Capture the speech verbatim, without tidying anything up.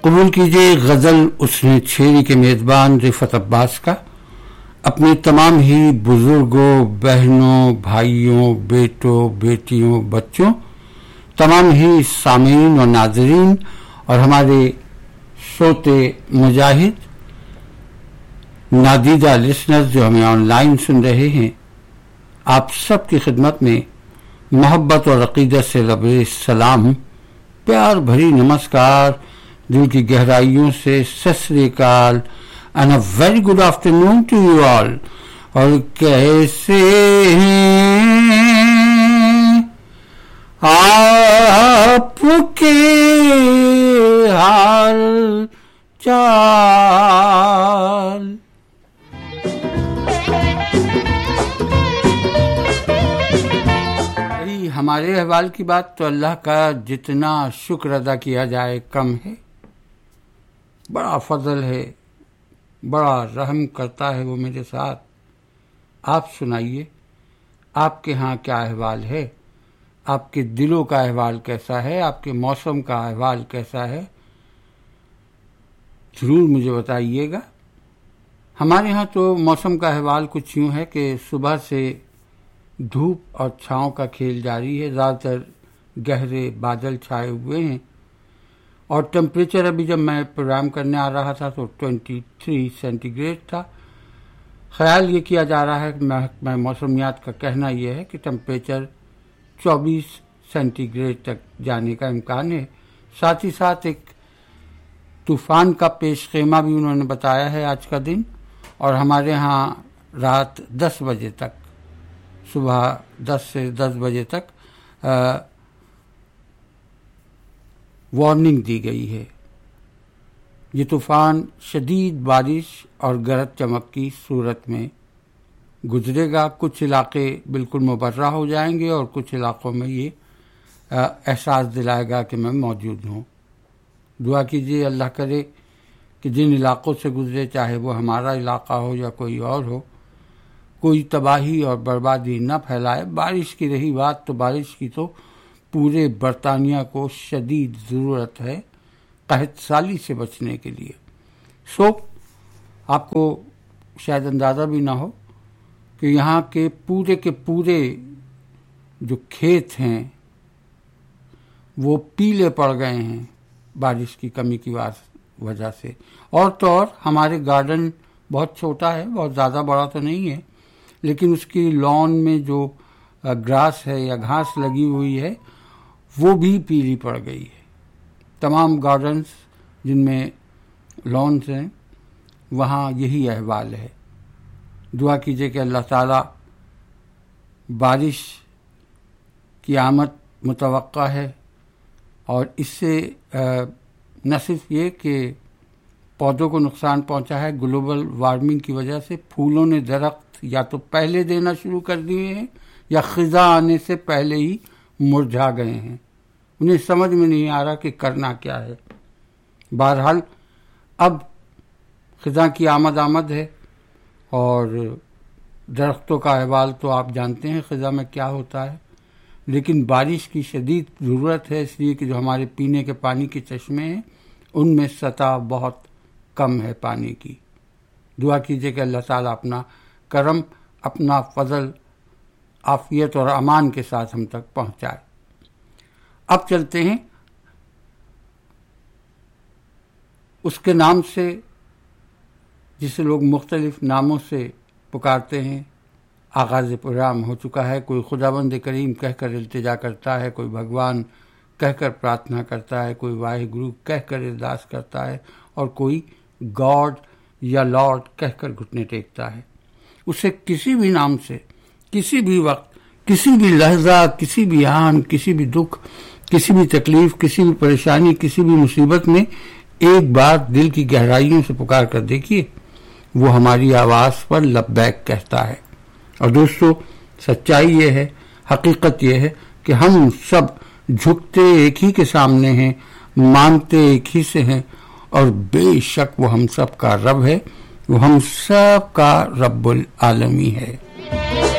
قبول کیجیے غزل اس نے چھیڑی کے میزبان رفعت عباس کا، اپنے تمام ہی بزرگوں، بہنوں، بھائیوں، بیٹوں، بیٹیوں، بچوں، تمام ہی سامعین اور ناظرین اور ہمارے سوتے مجاہد نادیدہ لسنرز جو ہمیں آن لائن سن رہے ہیں، آپ سب کی خدمت میں محبت اور عقیدت سے لبریز سلام، پیار بھری نمسکار، دل کی گہرائیوں سے ست سری اکال and a very good afternoon to you all. اور کیسے ہیں آپ کے حال چال؟ ہمارے احوال کی بات تو اللہ کا جتنا شکر ادا کیا جائے کم ہے. بڑا فضل ہے، بڑا رحم کرتا ہے وہ میرے ساتھ. آپ سنائیے آپ کے ہاں کیا احوال ہے؟ آپ کے دلوں کا احوال کیسا ہے؟ آپ کے موسم کا احوال کیسا ہے؟ ضرور مجھے بتائیے گا. ہمارے ہاں تو موسم کا احوال کچھ یوں ہے کہ صبح سے دھوپ اور چھاؤں کا کھیل جاری ہے. زیادہ تر گہرے بادل چھائے ہوئے ہیں اور ٹمپریچر ابھی جب میں پروگرام کرنے آ رہا تھا تو تھیس سینٹی گریڈ تھا. خیال یہ کیا جا رہا ہے کہ میں موسمیات کا کہنا یہ ہے کہ ٹمپریچر چوبیس سینٹی گریڈ تک جانے کا امکان ہے. ساتھ ہی ساتھ ایک طوفان کا پیش خیمہ بھی انہوں نے بتایا ہے آج کا دن، اور ہمارے ہاں رات دس بجے تک، صبح دس سے دس بجے تک وارننگ دی گئی ہے. یہ طوفان شدید بارش اور گرج چمک کی صورت میں گزرے گا. کچھ علاقے بالکل مبرہ ہو جائیں گے اور کچھ علاقوں میں یہ احساس دلائے گا کہ میں موجود ہوں. دعا کیجیے اللہ کرے کہ جن علاقوں سے گزرے، چاہے وہ ہمارا علاقہ ہو یا کوئی اور ہو، کوئی تباہی اور بربادی نہ پھیلائے. بارش کی رہی بات تو بارش کی تو پورے برطانیہ کو شدید ضرورت ہے قحط سالی سے بچنے کے لیے. سو آپ کو شاید اندازہ بھی نہ ہو کہ یہاں کے پورے کے پورے جو کھیت ہیں وہ پیلے پڑ گئے ہیں بارش کی کمی کی وجہ سے. اور تو اور ہمارے گارڈن بہت چھوٹا ہے، بہت زیادہ بڑا تو نہیں ہے، لیکن اس کی لان میں جو گراس ہے یا گھاس لگی ہوئی ہے وہ بھی پیلی پڑ گئی ہے. تمام گارڈنز جن میں لانز ہیں وہاں یہی احوال ہے. دعا کیجیے کہ اللہ تعالی بارش کی آمد متوقع ہے، اور اس سے نہ صرف یہ کہ پودوں کو نقصان پہنچا ہے گلوبل وارمنگ کی وجہ سے، پھولوں نے درخت یا تو پہلے دینا شروع کر دیے ہیں یا خزاں آنے سے پہلے ہی مرجھا گئے ہیں. انہیں سمجھ میں نہیں آ رہا کہ کرنا کیا ہے. بہرحال اب خزاں کی آمد آمد ہے، اور درختوں کا احوال تو آپ جانتے ہیں خزاں میں کیا ہوتا ہے، لیکن بارش کی شدید ضرورت ہے، اس لیے کہ جو ہمارے پینے کے پانی کے چشمے ہیں ان میں سطح بہت کم ہے پانی کی. دعا کیجیے کہ اللہ تعالیٰ اپنا کرم، اپنا فضل، عافیت اور امان کے ساتھ ہم تک پہنچائے. اب چلتے ہیں اس کے نام سے جسے لوگ مختلف ناموں سے پکارتے ہیں. آغاز پروگرام ہو چکا ہے. کوئی خداوند کریم کہہ کر التجا کرتا ہے، کوئی بھگوان کہہ کر پرارتھنا کرتا ہے، کوئی واحد گرو کہہ کر ارداس کرتا ہے، اور کوئی گاڈ یا لارڈ کہہ کر گھٹنے ٹیکتا ہے. اسے کسی بھی نام سے، کسی بھی وقت، کسی بھی لحظہ، کسی بھی آن، کسی بھی دکھ، کسی بھی تکلیف، کسی بھی پریشانی، کسی بھی مصیبت میں ایک بار دل کی گہرائیوں سے پکار کر دیکھیے، وہ ہماری آواز پر لبیک کہتا ہے. اور دوستو، سچائی یہ ہے، حقیقت یہ ہے کہ ہم سب جھکتے ایک ہی کے سامنے ہیں، مانتے ایک ہی سے ہیں، اور بے شک وہ ہم سب کا رب ہے، وہ ہم سب کا رب العالمین ہے.